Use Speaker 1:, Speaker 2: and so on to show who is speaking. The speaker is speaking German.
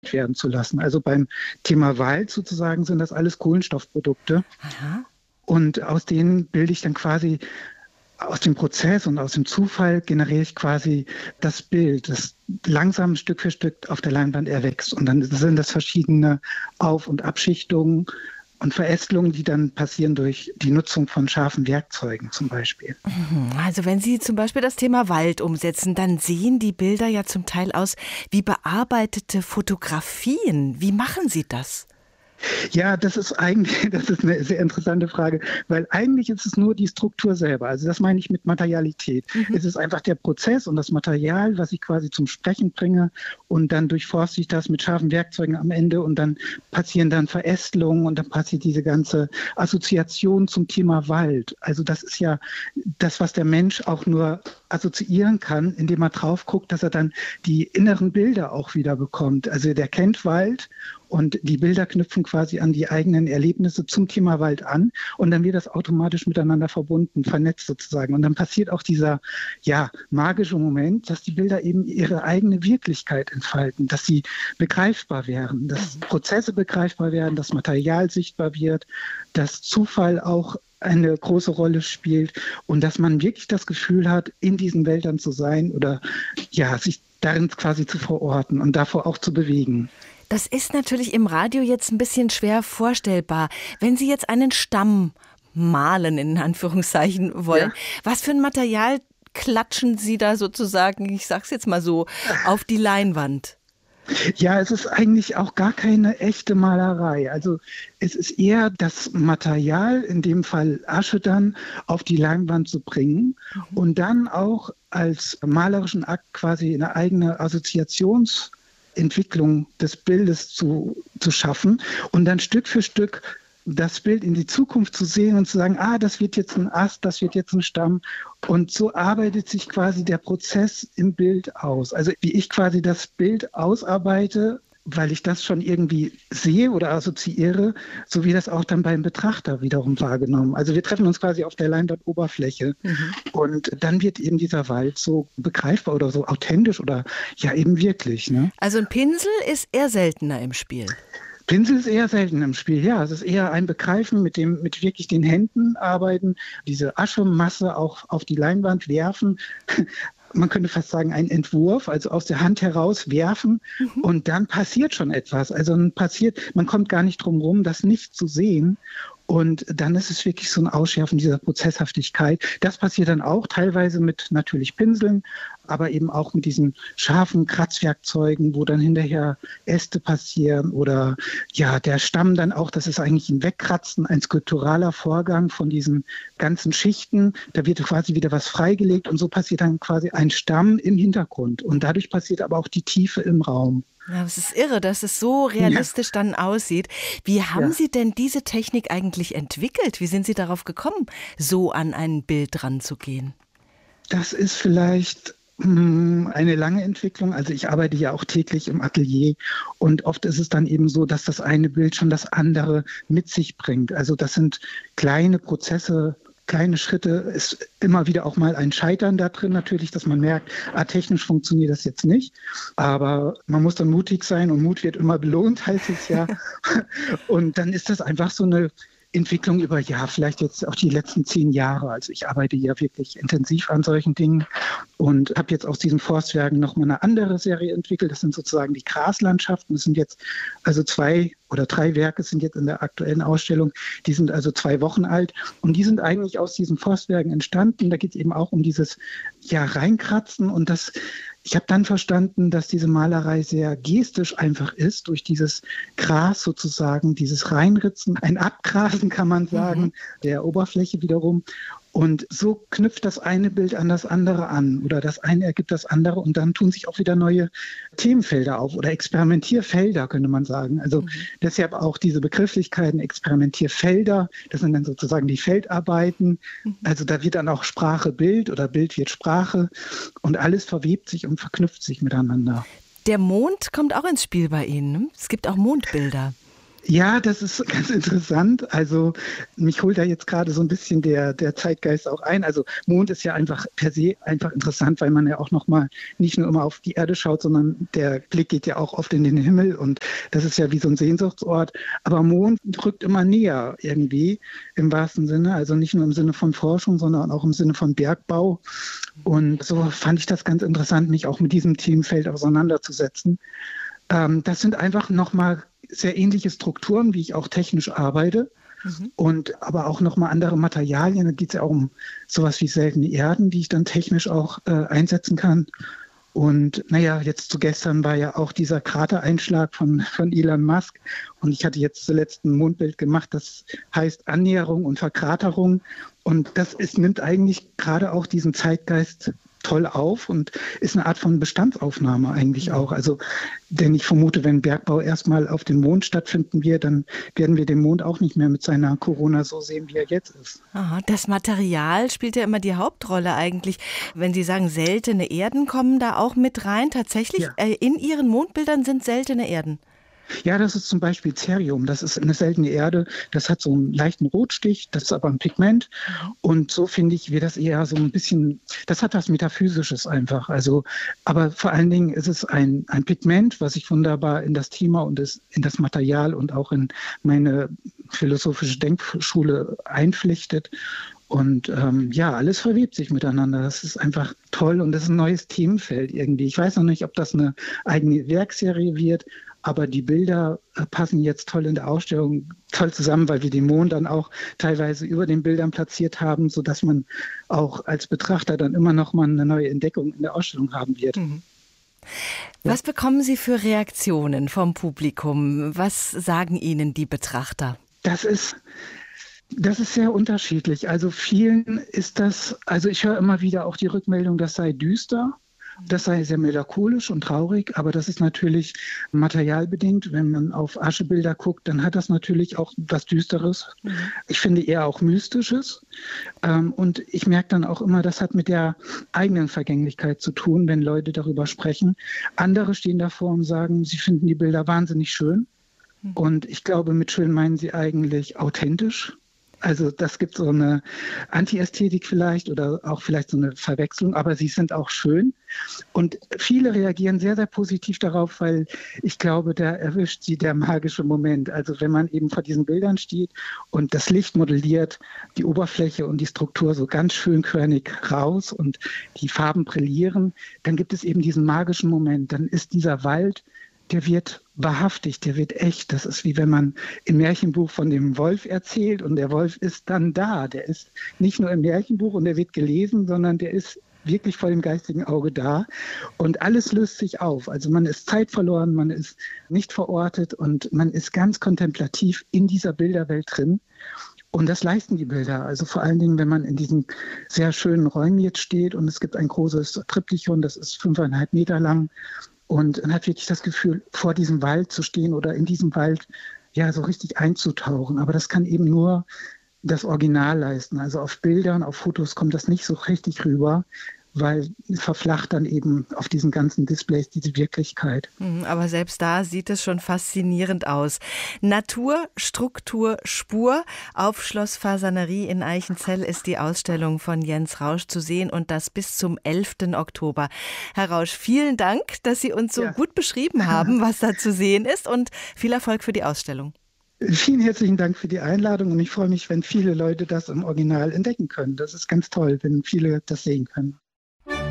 Speaker 1: werden zu lassen. Also beim Thema Wald sozusagen sind das alles Kohlenstoffprodukte.
Speaker 2: Aha.
Speaker 1: Und aus denen bilde ich dann quasi aus dem Prozess und aus dem Zufall generiere ich quasi das Bild, das langsam Stück für Stück auf der Leinwand erwächst. Und dann sind das verschiedene Auf- und Abschichtungen und Verästelungen, die dann passieren durch die Nutzung von scharfen Werkzeugen zum Beispiel.
Speaker 2: Also wenn Sie zum Beispiel das Thema Wald umsetzen, dann sehen die Bilder ja zum Teil aus wie bearbeitete Fotografien. Wie machen Sie das?
Speaker 1: Ja, das ist eine sehr interessante Frage, weil eigentlich ist es nur die Struktur selber. Also das meine ich mit Materialität. Es ist einfach der Prozess und das Material, was ich quasi zum Sprechen bringe und dann durchforste ich das mit scharfen Werkzeugen am Ende und dann passieren dann Verästelungen und dann passiert diese ganze Assoziation zum Thema Wald. Also das ist ja das, was der Mensch auch nur assoziieren kann, indem er drauf guckt, dass er dann die inneren Bilder auch wieder bekommt. Also der kennt Wald und die Bilder knüpfen quasi an die eigenen Erlebnisse zum Thema Wald an und dann wird das automatisch miteinander verbunden, vernetzt sozusagen. Und dann passiert auch dieser, ja, magische Moment, dass die Bilder eben ihre eigene Wirklichkeit entfalten, dass sie begreifbar werden, dass Prozesse begreifbar werden, dass Material sichtbar wird, dass Zufall auch eine große Rolle spielt und dass man wirklich das Gefühl hat, in diesen Wäldern zu sein oder ja, sich darin quasi zu verorten und davor auch zu bewegen.
Speaker 2: Das ist natürlich im Radio jetzt ein bisschen schwer vorstellbar. Wenn Sie jetzt einen Stamm malen, in Anführungszeichen, wollen, was für ein Material klatschen Sie da sozusagen, ich sag's jetzt mal so, auf die Leinwand?
Speaker 1: Ja, es ist eigentlich auch gar keine echte Malerei. Also es ist eher das Material, in dem Fall Asche dann, auf die Leinwand zu bringen und dann auch als malerischen Akt quasi eine eigene Assoziationsentwicklung des Bildes zu schaffen und dann Stück für Stück das Bild in die Zukunft zu sehen und zu sagen, das wird jetzt ein Ast, das wird jetzt ein Stamm. Und so arbeitet sich quasi der Prozess im Bild aus. Also wie ich quasi das Bild ausarbeite, weil ich das schon irgendwie sehe oder assoziiere, so wie das auch dann beim Betrachter wiederum wahrgenommen. Also wir treffen uns quasi auf der Leinwandoberfläche und dann wird eben dieser Wald so begreifbar oder so authentisch oder ja eben wirklich. Ne?
Speaker 2: Also ein Pinsel ist eher seltener im Spiel.
Speaker 1: Pinsel ist eher selten im Spiel, ja. Es ist eher ein Begreifen mit wirklich den Händen arbeiten, diese Aschemasse auch auf die Leinwand werfen. Man könnte fast sagen, ein Entwurf, also aus der Hand heraus werfen und dann passiert schon etwas. Also man kommt gar nicht drum rum, das nicht zu sehen. Und dann ist es wirklich so ein Ausschärfen dieser Prozesshaftigkeit. Das passiert dann auch teilweise mit natürlich Pinseln, aber eben auch mit diesen scharfen Kratzwerkzeugen, wo dann hinterher Äste passieren oder ja, der Stamm dann auch, das ist eigentlich ein Wegkratzen, ein skulpturaler Vorgang von diesen ganzen Schichten. Da wird quasi wieder was freigelegt und so passiert dann quasi ein Stamm im Hintergrund. Und dadurch passiert aber auch die Tiefe im Raum.
Speaker 2: Ja, es ist irre, dass es so realistisch dann aussieht. Wie haben Sie denn diese Technik eigentlich entwickelt? Wie sind Sie darauf gekommen, so an ein Bild ranzugehen?
Speaker 1: Das ist vielleicht eine lange Entwicklung. Also ich arbeite ja auch täglich im Atelier und oft ist es dann eben so, dass das eine Bild schon das andere mit sich bringt. Also das sind kleine Prozesse, kleine Schritte, ist immer wieder auch mal ein Scheitern da drin natürlich, dass man merkt, technisch funktioniert das jetzt nicht, aber man muss dann mutig sein und Mut wird immer belohnt, heißt es ja. Und dann ist das einfach so eine Entwicklung über, ja, vielleicht jetzt auch die letzten 10 Jahre. Also ich arbeite ja wirklich intensiv an solchen Dingen und habe jetzt aus diesen Forstwerken nochmal eine andere Serie entwickelt. Das sind sozusagen die Graslandschaften. Das sind jetzt also 2 oder 3 Werke sind jetzt in der aktuellen Ausstellung. Die sind also 2 Wochen alt und die sind eigentlich aus diesen Forstwerken entstanden. Da geht es eben auch um dieses Reinkratzen und das. Ich habe dann verstanden, dass diese Malerei sehr gestisch einfach ist, durch dieses Gras sozusagen, dieses Reinritzen, ein Abgrasen kann man sagen, der Oberfläche wiederum. Und so knüpft das eine Bild an das andere an oder das eine ergibt das andere und dann tun sich auch wieder neue Themenfelder auf oder Experimentierfelder, könnte man sagen. Also deshalb auch diese Begrifflichkeiten, Experimentierfelder, das sind dann sozusagen die Feldarbeiten. Also da wird dann auch Sprache Bild oder Bild wird Sprache und alles verwebt sich und verknüpft sich miteinander.
Speaker 2: Der Mond kommt auch ins Spiel bei Ihnen. Es gibt auch Mondbilder.
Speaker 1: Ja, das ist ganz interessant. Also mich holt da jetzt gerade so ein bisschen der Zeitgeist auch ein. Also Mond ist ja einfach per se einfach interessant, weil man ja auch nochmal nicht nur immer auf die Erde schaut, sondern der Blick geht ja auch oft in den Himmel und das ist ja wie so ein Sehnsuchtsort. Aber Mond rückt immer näher irgendwie im wahrsten Sinne. Also nicht nur im Sinne von Forschung, sondern auch im Sinne von Bergbau. Und so fand ich das ganz interessant, mich auch mit diesem Themenfeld auseinanderzusetzen. Das sind einfach nochmal sehr ähnliche Strukturen, wie ich auch technisch arbeite. Und aber auch nochmal andere Materialien. Da geht es ja auch um sowas wie seltene Erden, die ich dann technisch auch einsetzen kann. Und naja, jetzt zu gestern war ja auch dieser Kratereinschlag von Elon Musk. Und ich hatte jetzt zuletzt ein Mondbild gemacht, das heißt Annäherung und Verkraterung. Und nimmt eigentlich gerade auch diesen Zeitgeist toll auf und ist eine Art von Bestandsaufnahme eigentlich auch. Also, denn ich vermute, wenn Bergbau erstmal auf dem Mond stattfinden wird, dann werden wir den Mond auch nicht mehr mit seiner Corona so sehen, wie er jetzt ist.
Speaker 2: Aha, das Material spielt ja immer die Hauptrolle eigentlich. Wenn Sie sagen, seltene Erden kommen da auch mit rein. Tatsächlich,
Speaker 1: Ja.
Speaker 2: in Ihren Mondbildern sind seltene Erden.
Speaker 1: Ja, das ist zum Beispiel Cerium. Das ist eine seltene Erde. Das hat so einen leichten Rotstich. Das ist aber ein Pigment. Und so finde ich, wird das eher so ein bisschen, das hat was Metaphysisches einfach. Also, aber vor allen Dingen ist es ein Pigment, was sich wunderbar in das Thema und in das Material und auch in meine philosophische Denkschule einpflichtet. Und ja, alles verwebt sich miteinander. Das ist einfach toll und das ist ein neues Themenfeld irgendwie. Ich weiß noch nicht, ob das eine eigene Werkserie wird, aber die Bilder passen jetzt toll in der Ausstellung, toll zusammen, weil wir den Mond dann auch teilweise über den Bildern platziert haben, sodass man auch als Betrachter dann immer noch mal eine neue Entdeckung in der Ausstellung haben wird.
Speaker 2: Was bekommen Sie für Reaktionen vom Publikum? Was sagen Ihnen die Betrachter?
Speaker 1: Das ist sehr unterschiedlich. Also vielen ist das, also ich höre immer wieder auch die Rückmeldung, das sei düster. Das sei sehr melancholisch und traurig, aber das ist natürlich materialbedingt. Wenn man auf Aschebilder guckt, dann hat das natürlich auch was Düsteres. Ich finde eher auch Mystisches. Und ich merke dann auch immer, das hat mit der eigenen Vergänglichkeit zu tun, wenn Leute darüber sprechen. Andere stehen davor und sagen, sie finden die Bilder wahnsinnig schön. Und ich glaube, mit schön meinen sie eigentlich authentisch. Also das gibt so eine Antiästhetik vielleicht oder auch vielleicht so eine Verwechslung, aber sie sind auch schön. Und viele reagieren sehr, sehr positiv darauf, weil ich glaube, da erwischt sie der magische Moment. Also wenn man eben vor diesen Bildern steht und das Licht modelliert, die Oberfläche und die Struktur so ganz schönkörnig raus und die Farben brillieren, dann gibt es eben diesen magischen Moment. Dann ist dieser Wald, der wird wahrhaftig, der wird echt. Das ist wie wenn man im Märchenbuch von dem Wolf erzählt und der Wolf ist dann da. Der ist nicht nur im Märchenbuch und der wird gelesen, sondern der ist wirklich vor dem geistigen Auge da und alles löst sich auf. Also man ist zeitverloren, man ist nicht verortet und man ist ganz kontemplativ in dieser Bilderwelt drin. Und das leisten die Bilder. Also vor allen Dingen, wenn man in diesen sehr schönen Räumen jetzt steht und es gibt ein großes Triptychon, das ist 5,5 Meter lang. Und man hat wirklich das Gefühl, vor diesem Wald zu stehen oder in diesem Wald ja so richtig einzutauchen. Aber das kann eben nur das Original leisten. Also auf Bildern, auf Fotos kommt das nicht so richtig rüber, weil es verflacht dann eben auf diesen ganzen Displays diese Wirklichkeit.
Speaker 2: Aber selbst da sieht es schon faszinierend aus. Natur, Struktur, Spur. Auf Schloss Fasanerie in Eichenzell ist die Ausstellung von Jens Rausch zu sehen und das bis zum 11. Oktober. Herr Rausch, vielen Dank, dass Sie uns so gut beschrieben haben, was da zu sehen ist und viel Erfolg für die Ausstellung.
Speaker 1: Vielen herzlichen Dank für die Einladung und ich freue mich, wenn viele Leute das im Original entdecken können. Das ist ganz toll, wenn viele das sehen können.